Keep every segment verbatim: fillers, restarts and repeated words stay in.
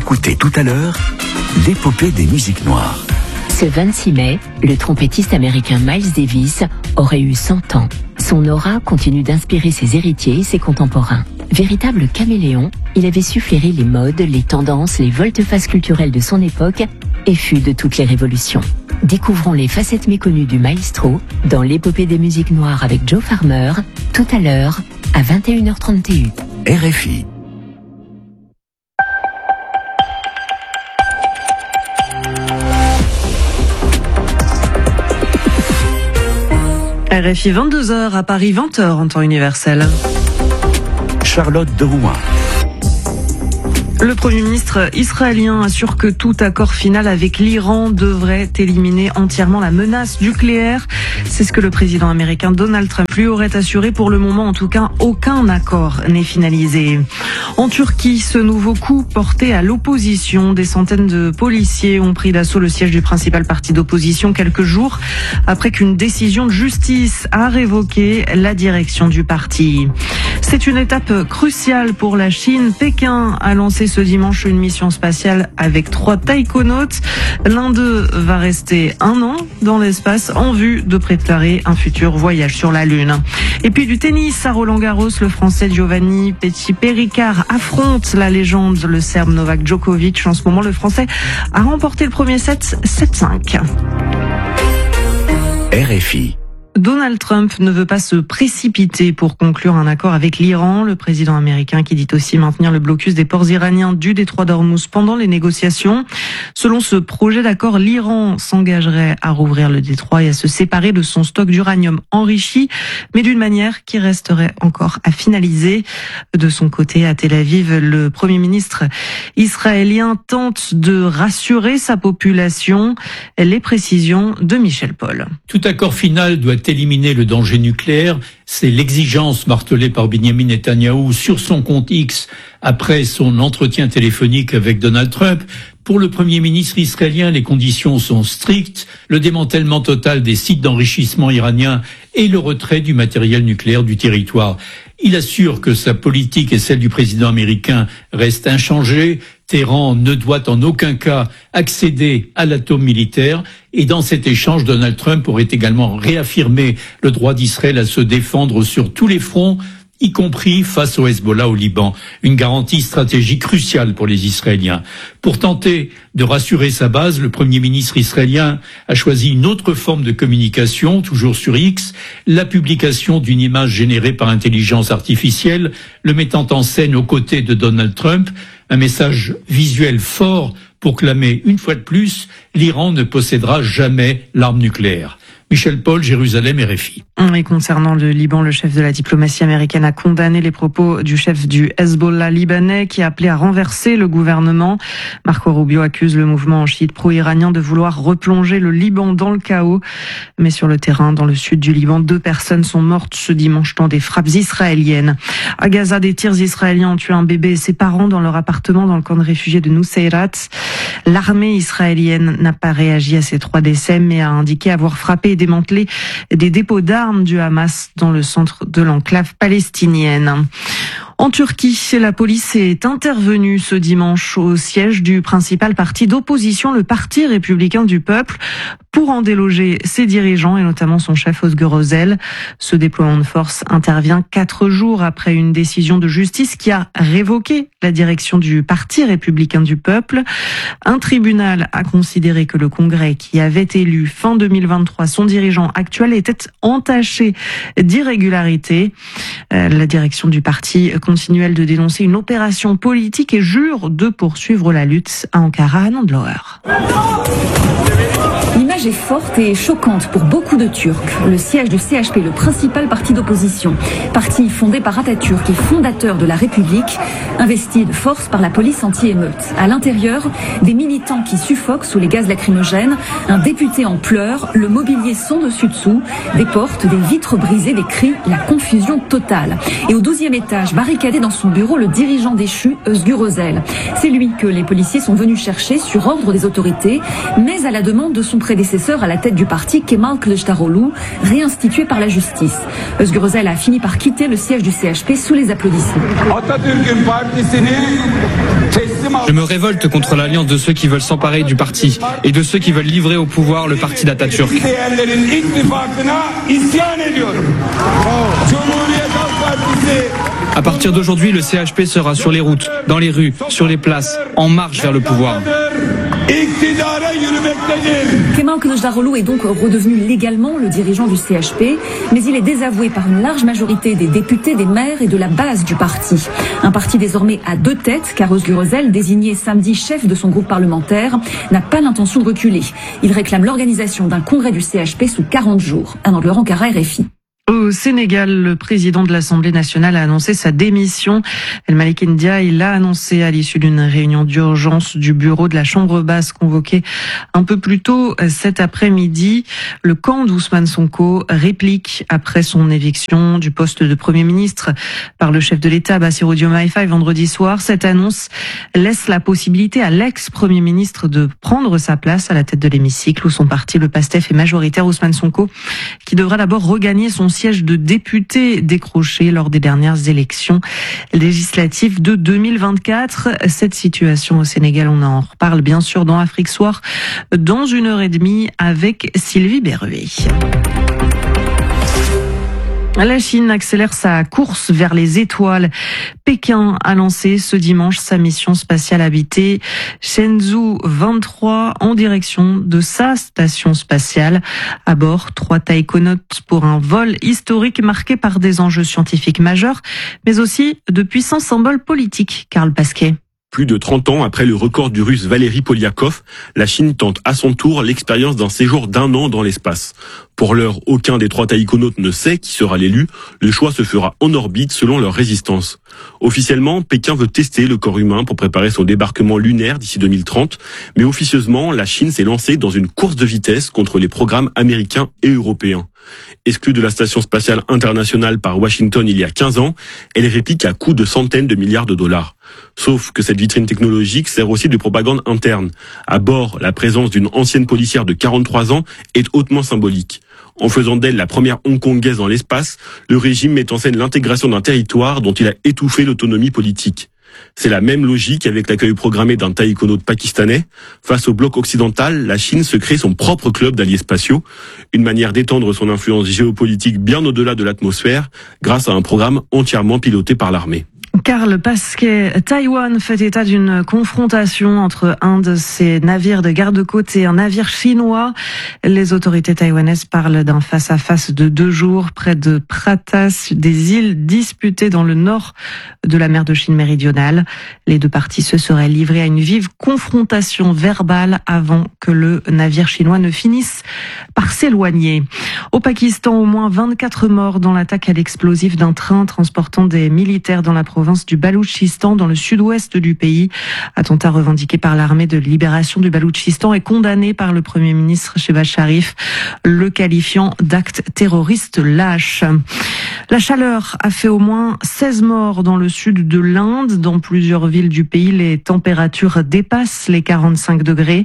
Écoutez tout à l'heure l'épopée des musiques noires. Ce vingt-six mai, le trompettiste américain Miles Davis aurait eu cent ans. Son aura continue d'inspirer ses héritiers et ses contemporains. Véritable caméléon, il avait su flairer les modes, les tendances, les volte-face culturelles de son époque et fut de toutes les révolutions. Découvrons les facettes méconnues du maestro dans l'épopée des musiques noires avec Joe Farmer, tout à l'heure à vingt et une heures trente et une. R F I. R F I vingt-deux heures à Paris, vingt heures en temps universel. Charlotte de Rouen. Le Premier ministre israélien assure que tout accord final avec l'Iran devrait éliminer entièrement la menace nucléaire. C'est ce que le président américain Donald Trump lui aurait assuré. Pour le moment, en tout cas, aucun accord n'est finalisé. En Turquie, ce nouveau coup porté à l'opposition. Des centaines de policiers ont pris d'assaut le siège du principal parti d'opposition quelques jours après qu'une décision de justice a révoqué la direction du parti. C'est une étape cruciale pour la Chine. Pékin a lancé ce dimanche une mission spatiale avec trois taïkonautes. L'un d'eux va rester un an dans l'espace en vue de préparer un futur voyage sur la Lune. Et puis du tennis à Roland-Garros, le Français Giovanni Petit-Péricard affronte la légende, le Serbe Novak Djokovic. En ce moment, le Français a remporté le premier set sept cinq. R F I. Donald Trump ne veut pas se précipiter pour conclure un accord avec l'Iran. Le président américain qui dit aussi maintenir le blocus des ports iraniens du détroit d'Ormuz pendant les négociations. Selon ce projet d'accord, l'Iran s'engagerait à rouvrir le détroit et à se séparer de son stock d'uranium enrichi, mais d'une manière qui resterait encore à finaliser. De son côté, à Tel Aviv, le Premier ministre israélien tente de rassurer sa population. Les précisions de Michel Paul. Tout accord final doit éliminer le danger nucléaire. C'est l'exigence martelée par Benjamin Netanyahou sur son compte X après son entretien téléphonique avec Donald Trump. Pour le Premier ministre israélien, les conditions sont strictes. Le démantèlement total des sites d'enrichissement iranien et le retrait du matériel nucléaire du territoire. Il assure que sa politique et celle du président américain restent inchangées. Téhéran ne doit en aucun cas accéder à l'atome militaire. Et dans cet échange, Donald Trump aurait également réaffirmé le droit d'Israël à se défendre sur tous les fronts, y compris face au Hezbollah au Liban. Une garantie stratégique cruciale pour les Israéliens. Pour tenter de rassurer sa base, le Premier ministre israélien a choisi une autre forme de communication, toujours sur X, la publication d'une image générée par intelligence artificielle, le mettant en scène aux côtés de Donald Trump, un message visuel fort pour clamer une fois de plus, l'Iran ne possédera jamais l'arme nucléaire. Michel Paul, Jérusalem, R F I. Et concernant le Liban, le chef de la diplomatie américaine a condamné les propos du chef du Hezbollah libanais qui a appelé à renverser le gouvernement. Marco Rubio accuse le mouvement chiite pro-iranien de vouloir replonger le Liban dans le chaos. Mais sur le terrain, dans le sud du Liban, deux personnes sont mortes ce dimanche dans des frappes israéliennes. À Gaza, des tirs israéliens ont tué un bébé et ses parents dans leur appartement dans le camp de réfugiés de Nuseirat. L'armée israélienne n'a pas réagi à ces trois décès, mais a indiqué avoir frappé et démantelé des dépôts d'armes du Hamas dans le centre de l'enclave palestinienne. En Turquie, la police est intervenue ce dimanche au siège du principal parti d'opposition, le Parti républicain du peuple, pour en déloger ses dirigeants et notamment son chef Özgür Özel. Ce déploiement de force intervient quatre jours après une décision de justice qui a révoqué la direction du Parti républicain du peuple. Un tribunal a considéré que le Congrès qui avait élu fin deux mille vingt-trois son dirigeant actuel était entaché d'irrégularités. La direction du parti continue de dénoncer une opération politique et jure de poursuivre la lutte à Ankara, Nandlower. L'image est forte et choquante pour beaucoup de Turcs. Le siège du C H P, le principal parti d'opposition, parti fondé par Atatürk et fondateur de la République, investi de force par la police anti-émeute. À l'intérieur, des militants qui suffoquent sous les gaz lacrymogènes, un député en pleurs, le mobilier sans dessus-dessous, des portes, des vitres brisées, des cris, la confusion totale. Et au douzième étage, barricadé dans son bureau, le dirigeant déchu, Özgür Özel. C'est lui que les policiers sont venus chercher sur ordre des autorités, mais à la demande de son prédécesseur à la tête du parti, Kemal Kılıçdaroğlu, réinstitué par la justice. Özgür Özel a fini par quitter le siège du C H P sous les applaudissements. Je me révolte contre l'alliance de ceux qui veulent s'emparer du parti et de ceux qui veulent livrer au pouvoir le parti d'Atatürk. À partir d'aujourd'hui, le C H P sera sur les routes, dans les rues, sur les places, en marche vers le pouvoir. Kemal Kılıçdaroğlu est donc redevenu légalement le dirigeant du C H P, mais il est désavoué par une large majorité des députés, des maires et de la base du parti. Un parti désormais à deux têtes, car Özgür Özel, désigné samedi chef de son groupe parlementaire, n'a pas l'intention de reculer. Il réclame l'organisation d'un congrès du C H P sous quarante jours. Un Anne Ankara, R F I. Au Sénégal, le président de l'Assemblée nationale a annoncé sa démission. El Malick Ndiaye l'a annoncé à l'issue d'une réunion d'urgence du bureau de la Chambre basse convoquée un peu plus tôt cet après-midi. Le camp d'Ousmane Sonko réplique après son éviction du poste de Premier ministre par le chef de l'État, Bassirou Diomaye Faye, vendredi soir. Cette annonce laisse la possibilité à l'ex-Premier ministre de prendre sa place à la tête de l'hémicycle où son parti, le PASTEF, est majoritaire. Ousmane Sonko, qui devra d'abord regagner son siège de député décroché lors des dernières élections législatives de deux mille vingt-quatre. Cette situation au Sénégal, on en reparle bien sûr dans Afrique Soir dans une heure et demie avec Sylvie Berruet. La Chine accélère sa course vers les étoiles. Pékin a lancé ce dimanche sa mission spatiale habitée Shenzhou vingt-trois en direction de sa station spatiale. À bord, trois taïkonautes pour un vol historique marqué par des enjeux scientifiques majeurs, mais aussi de puissants symboles politiques. Karl Pasquet. Plus de trente ans après le record du russe Valéry Polyakov, la Chine tente à son tour l'expérience d'un séjour d'un an dans l'espace. Pour l'heure, aucun des trois taïkonautes ne sait qui sera l'élu. Le choix se fera en orbite selon leur résistance. Officiellement, Pékin veut tester le corps humain pour préparer son débarquement lunaire d'ici deux mille trente. Mais officieusement, la Chine s'est lancée dans une course de vitesse contre les programmes américains et européens. Exclue de la station spatiale internationale par Washington il y a quinze ans, elle réplique à coût de centaines de milliards de dollars. Sauf que cette vitrine technologique sert aussi de propagande interne. À bord, la présence d'une ancienne policière de quarante-trois ans est hautement symbolique. En faisant d'elle la première hongkongaise dans l'espace, le régime met en scène l'intégration d'un territoire dont il a étouffé l'autonomie politique. C'est la même logique avec l'accueil programmé d'un taïkonaute pakistanais. Face au bloc occidental, la Chine se crée son propre club d'alliés spatiaux, une manière d'étendre son influence géopolitique bien au-delà de l'atmosphère grâce à un programme entièrement piloté par l'armée. Karl Pasquet, Taïwan fait état d'une confrontation entre un de ses navires de garde-côte et un navire chinois. Les autorités taïwanaises parlent d'un face-à-face de deux jours près de Pratas, des îles disputées dans le nord de la mer de Chine méridionale. Les deux parties se seraient livrées à une vive confrontation verbale avant que le navire chinois ne finisse par s'éloigner. Au Pakistan, au moins vingt-quatre morts dans l'attaque à l'explosif d'un train transportant des militaires dans la province du Baloutchistan, dans le sud-ouest du pays. Attentat revendiqué par l'armée de libération du Baloutchistan et condamné par le Premier ministre Shehbaz Sharif, le qualifiant d'acte terroriste lâche. La chaleur a fait au moins seize morts dans le sud de l'Inde. Dans plusieurs villes du pays, les températures dépassent les quarante-cinq degrés.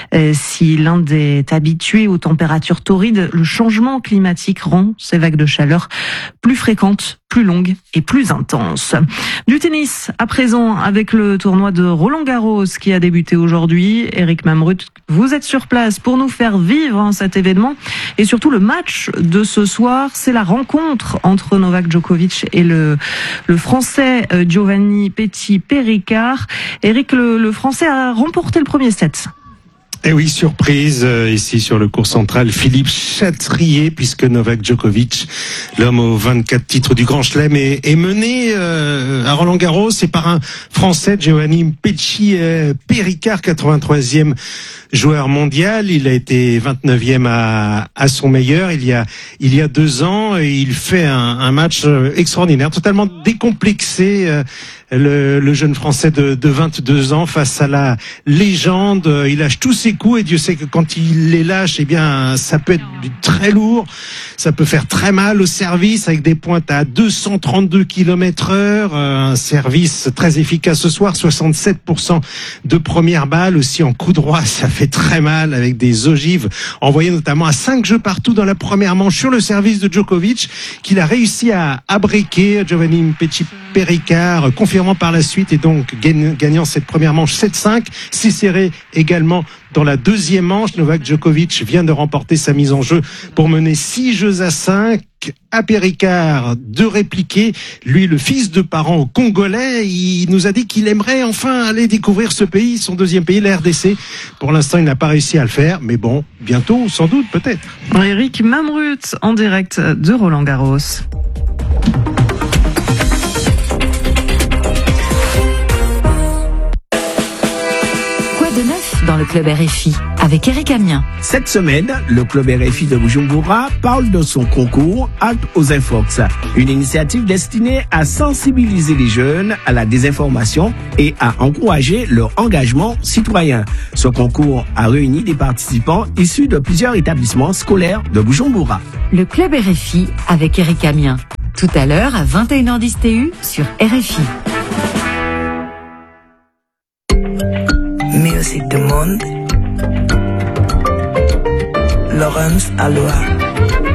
Si l'Inde est habituée aux températures torrides, le changement climatique rend ces vagues de chaleur plus fréquentes, plus longues et plus intenses. Du tennis, à présent, avec le tournoi de Roland-Garros qui a débuté aujourd'hui. Eric Mamrut, vous êtes sur place pour nous faire vivre cet événement. Et surtout, le match de ce soir, c'est la rencontre entre Novak Djokovic et le, le Français Giovanni Petit-Péricard. Eric, le, le Français a remporté le premier set. Et oui, surprise euh, ici sur le court central, Philippe Chatrier, puisque Novak Djokovic, l'homme aux vingt-quatre titres du Grand Chelem, est, est mené euh, à Roland-Garros. C'est par un Français, Giovanni Petit-Péricard, quatre-vingt-troisième joueur mondial. Il a été vingt-neuvième à, à son meilleur il y a il y a deux ans. Et il fait un, un match extraordinaire, totalement décomplexé. Euh, Le, le jeune Français de, de vingt-deux ans face à la légende. Il lâche tous ses coups et Dieu sait que quand il les lâche, eh bien, ça peut être très lourd. Ça peut faire très mal au service avec des pointes à deux cent trente-deux kilomètres heure. Un service très efficace ce soir, soixante-sept pour cent de première balle. Aussi en coup droit, ça fait très mal avec des ogives envoyées notamment à cinq jeux partout dans la première manche sur le service de Djokovic qu'il a réussi à, à breaker. Giovanni Petit-Péricard confirme revirement par la suite et donc gagnant cette première manche sept cinq. C'est serré également dans la deuxième manche. Novak Djokovic vient de remporter sa mise en jeu pour mener six jeux à cinq. Happy Ricard de répliquer. Lui, le fils de parents congolais, il nous a dit qu'il aimerait enfin aller découvrir ce pays, son deuxième pays, la R D C. Pour l'instant, il n'a pas réussi à le faire, mais bon, bientôt, sans doute, peut-être. Eric Mamrut en direct de Roland Garros. De neuf dans le club R F I avec Eric Amien. Cette semaine, le club R F I de Bujumbura parle de son concours Halte aux Infox, une initiative destinée à sensibiliser les jeunes à la désinformation et à encourager leur engagement citoyen. Ce concours a réuni des participants issus de plusieurs établissements scolaires de Bujumbura. Le club R F I avec Eric Amien. Tout à l'heure à vingt et une heures dix T U sur R F I. Music du monde, Laurence Aloha.